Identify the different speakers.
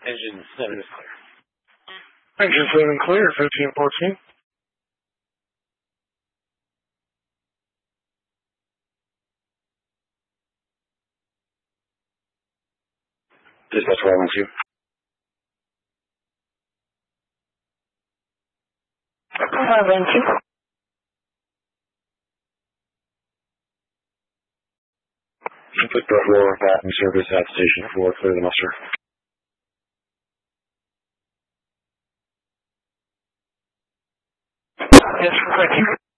Speaker 1: Engine 7 is clear.
Speaker 2: Engine 7 clear, 1514.
Speaker 1: Dispatch 412. Put the floor back in service at station 4, clear the muster.
Speaker 2: Yes, thank you.